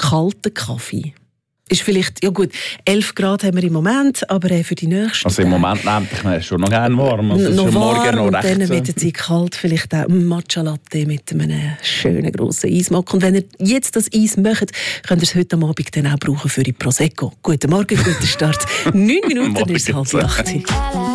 kalten Kaffee. Ist vielleicht, ja gut, 11 Grad haben wir im Moment, aber für die nächsten Also im Moment nehmt ich schon noch gerne warm. Also noch ist warm morgen noch und recht, dann wird es kalt, vielleicht auch ein Matcha Latte mit einem schönen grossen Eismock. Und wenn ihr jetzt das Eis möchtet, könnt ihr es heute Abend dann auch brauchen für die Prosecco. Guten Morgen, guten Start. 9 Minuten ist es 7:30.